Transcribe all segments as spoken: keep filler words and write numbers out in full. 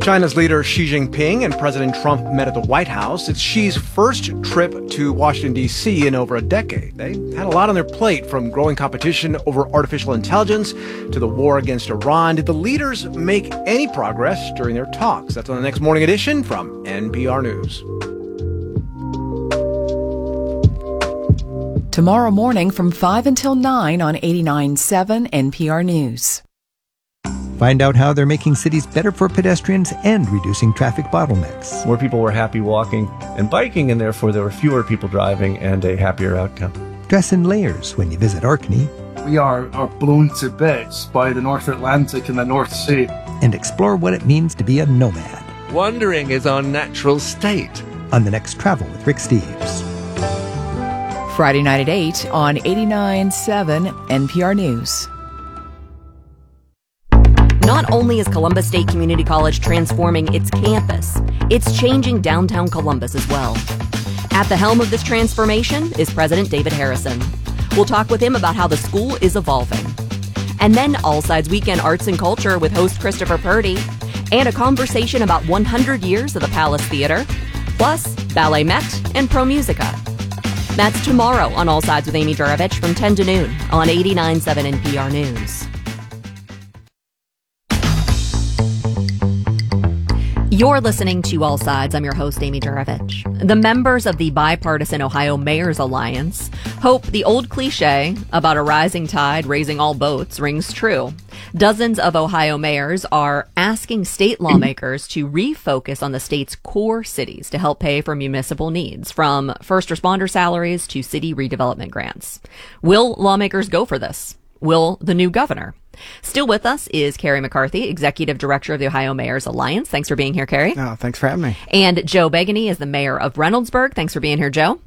China's leader Xi Jinping and President Trump met at the White House. It's Xi's first trip to Washington, D C in over a decade. They had a lot on their plate, from growing competition over artificial intelligence to the war against Iran. Did the leaders make any progress during their talks? That's on the next Morning Edition from N P R News. Tomorrow morning from five until nine on eighty-nine point seven N P R News. Find out how they're making cities better for pedestrians and reducing traffic bottlenecks. More people were happy walking and biking, and therefore there were fewer people driving and a happier outcome. Dress in layers when you visit Orkney. We are, are blown to bits by the North Atlantic and the North Sea. And explore what it means to be a nomad. Wandering is our natural state. On the next Travel with Rick Steves. Friday night at eight on eighty-nine point seven N P R News. Not only is Columbus State Community College transforming its campus, it's changing downtown Columbus as well. At the helm of this transformation is President David Harrison. We'll talk with him about how the school is evolving. And then All Sides Weekend Arts and Culture with host Christopher Purdy, and a conversation about one hundred years of the Palace Theater, plus Ballet Met and Pro Musica. That's tomorrow on All Sides with Amy Juravich from ten to noon on eighty-nine point seven N P R News. You're listening to All Sides. I'm your host, Amy Juravich. The members of the bipartisan Ohio Mayors Alliance hope the old cliche about a rising tide raising all boats rings true. Dozens of Ohio mayors are asking state lawmakers to refocus on the state's core cities to help pay for municipal needs, from first responder salaries to city redevelopment grants. Will lawmakers go for this? Will the new governor? Still with us is Carrie McCarthy, Executive Director of the Ohio Mayors Alliance. Thanks for being here, Carrie. Oh, thanks for having me. And Joe Begany is the mayor of Reynoldsburg. Thanks for being here, Joe.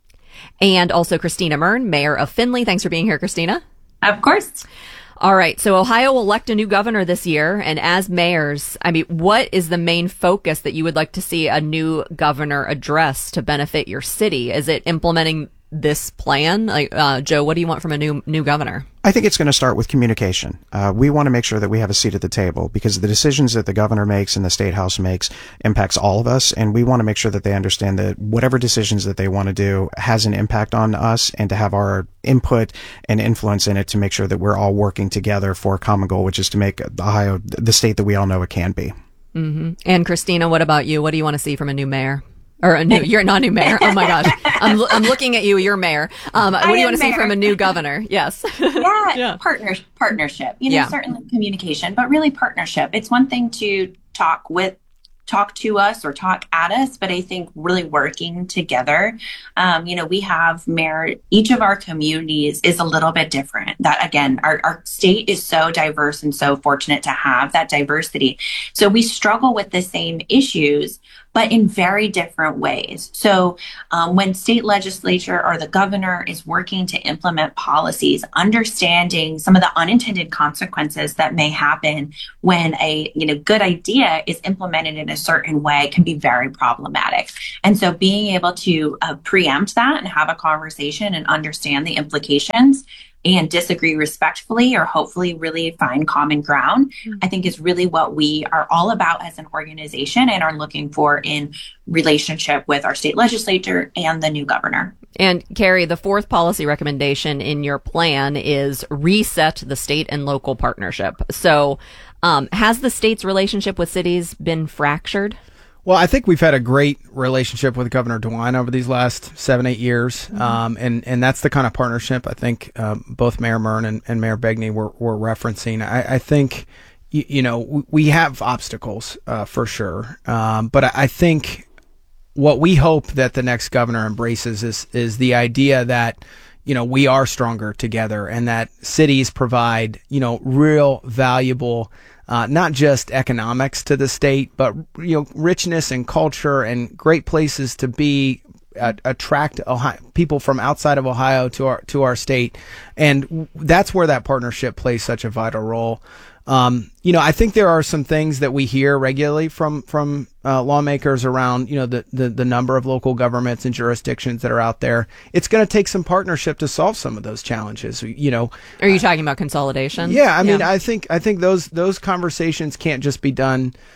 And also Christina Mern, mayor of Findlay. Thanks for being here, Christina. Of course. All right. So Ohio will elect a new governor this year. And as mayors, I mean, what is the main focus that you would like to see a new governor address to benefit your city? Is it implementing this plan? Like, uh, Joe, what do you want from a new new governor? I think it's going to start with communication. Uh, we want to make sure that we have a seat at the table, because the decisions that the governor makes and the state house makes impacts all of us. And we want to make sure that they understand that whatever decisions that they want to do has an impact on us, and to have our input and influence in it to make sure that we're all working together for a common goal, which is to make Ohio the state that we all know it can be. Mm-hmm. And Christina, what about you? What do you want to see from a new mayor? Or a new, you're not a new mayor. Oh my gosh. I'm, I'm looking at you. You're mayor. Um, what do you want to see from a new governor? Yes. Yeah. yeah. Partner, partnership, you know, yeah. certainly communication, but really partnership. It's one thing to talk with, talk to us or talk at us, but I think really working together. Um, you know, we have mayor, each of our communities is a little bit different. That again, our, our state is so diverse and so fortunate to have that diversity. So we struggle with the same issues, but in very different ways. So um, when state legislature or the governor is working to implement policies, understanding some of the unintended consequences that may happen when a you know good idea is implemented in a certain way can be very problematic. And so being able to uh, preempt that and have a conversation and understand the implications and disagree respectfully, or hopefully really find common ground, mm-hmm. I think is really what we are all about as an organization and are looking for in relationship with our state legislature and the new governor. And Carrie, the fourth policy recommendation in your plan is reset the state and local partnership. So um, has the state's relationship with cities been fractured? Well, I think we've had a great relationship with Governor DeWine over these last seven, eight years. Mm-hmm. Um, and, and that's the kind of partnership I think um, both Mayor Mern and, and Mayor Begany were, were referencing. I, I think, you, you know, we have obstacles uh, for sure. Um, but I, I think what we hope that the next governor embraces is, is the idea that, you know, we are stronger together, and that cities provide, you know, real valuable Uh, not just economics to the state, but, you know, richness and culture and great places to be, uh, attract Ohio, people from outside of Ohio to our to our state. And that's where that partnership plays such a vital role. Um, you know, I think there are some things that we hear regularly from from uh, lawmakers around, you know, the, the, the number of local governments and jurisdictions that are out there. It's going to take some partnership to solve some of those challenges. You know, are you talking about consolidation? Yeah, I mean, yeah. I think I think those those conversations can't just be done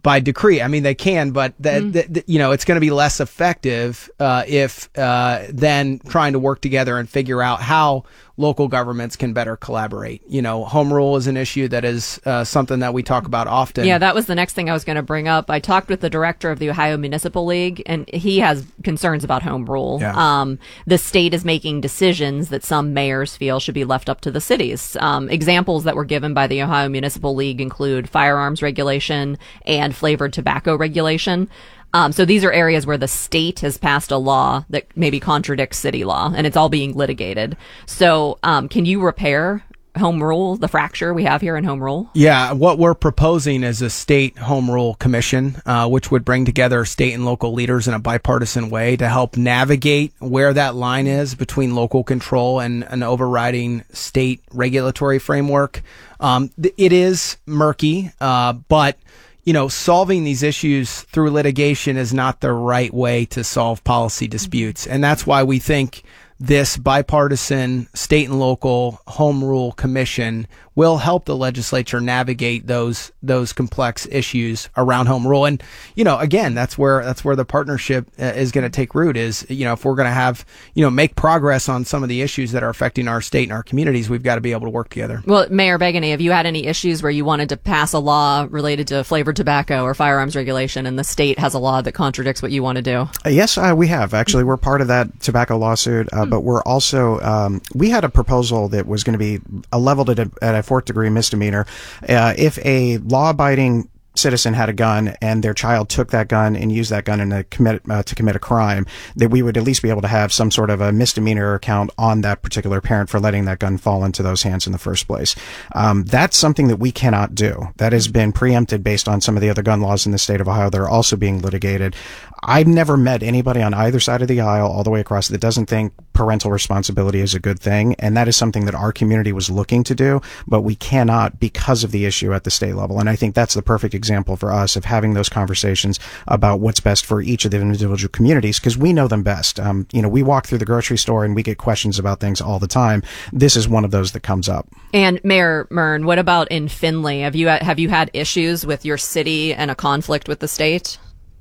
by decree. I mean, they can, but that, mm. that, that you know, it's going to be less effective uh, if uh, than trying to work together and figure out how local governments can better collaborate. You know, home rule is an issue that is uh, something that we talk about often. Yeah, that was the next thing I was going to bring up. I talked with the director of the Ohio Municipal League, and he has concerns about home rule. Yeah. Um, the state is making decisions that some mayors feel should be left up to the cities. Um, examples that were given by the Ohio Municipal League include firearms regulation and flavored tobacco regulation. Um, so these are areas where the state has passed a law that maybe contradicts city law, and it's all being litigated. So um, can you repair home rule, the fracture we have here in home rule? Yeah, what we're proposing is a state home rule commission, uh, which would bring together state and local leaders in a bipartisan way to help navigate where that line is between local control and an overriding state regulatory framework. Um, it is murky, uh, but you know, solving these issues through litigation is not the right way to solve policy disputes. And that's why we think this bipartisan state and local home rule commission will help the legislature navigate those those complex issues around home rule. And, you know, again, that's where that's where the partnership uh, is going to take root is, you know, if we're going to have, you know, make progress on some of the issues that are affecting our state and our communities, we've got to be able to work together. Well, Mayor Begany, have you had any issues where you wanted to pass a law related to flavored tobacco or firearms regulation and the state has a law that contradicts what you want to do? Uh, yes, uh, we have. Actually, we're part of that tobacco lawsuit, uh, mm. but we're also, um, we had a proposal that was going to be a leveled at a, at a fourth degree misdemeanor. Uh, if a law-abiding citizen had a gun and their child took that gun and used that gun in a commit, uh, to commit a crime, that we would at least be able to have some sort of a misdemeanor account on that particular parent for letting that gun fall into those hands in the first place. Um, that's something that we cannot do. That has been preempted based on some of the other gun laws in the state of Ohio that are also being litigated. I've never met anybody on either side of the aisle all the way across that doesn't think parental responsibility is a good thing, and that is something that our community was looking to do, but we cannot because of the issue at the state level. And I think that's the perfect example for us of having those conversations about what's best for each of the individual communities, because we know them best. Um, you know, we walk through the grocery store and we get questions about things all the time. This is one of those that comes up. And Mayor Murn, what about in Findlay? Have you have you had issues with your city and a conflict with the state?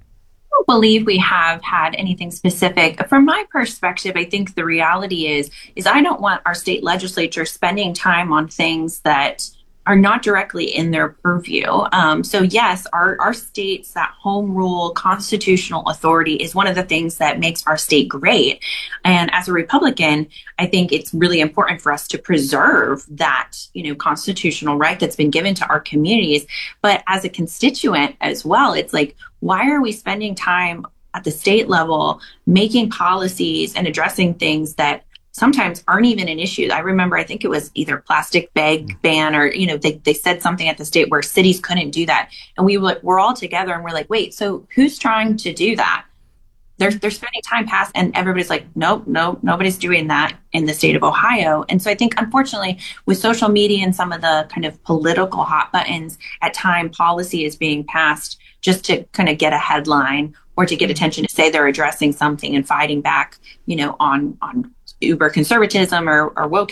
I don't believe we have had anything specific. From my perspective, I think the reality is, is I don't want our state legislature spending time on things that are not directly in their purview. Um, so yes, our, our state's that home rule constitutional authority is one of the things that makes our state great. And as a Republican, I think it's really important for us to preserve that, you know, constitutional right that's been given to our communities. But as a constituent as well, it's like, why are we spending time at the state level making policies and addressing things that sometimes aren't even an issue? I remember, I think it was either plastic bag ban or, you know, they, they said something at the state where cities couldn't do that. And we were, we're all together and we're like, wait, so who's trying to do that? They're, they're spending time past and everybody's like, nope, nope, nobody's doing that in the state of Ohio. And so I think, unfortunately, with social media and some of the kind of political hot buttons, at time policy is being passed just to kind of get a headline or to get attention to say they're addressing something and fighting back, you know, on, on uber conservatism or, or woke